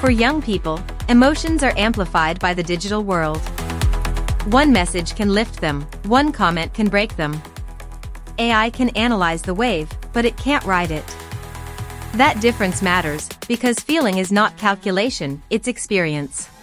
For young people, emotions are amplified by the digital world. One message can lift them, one comment can break them. AI can analyze the wave, but it can't ride it. That difference matters, because feeling is not calculation, it's experience.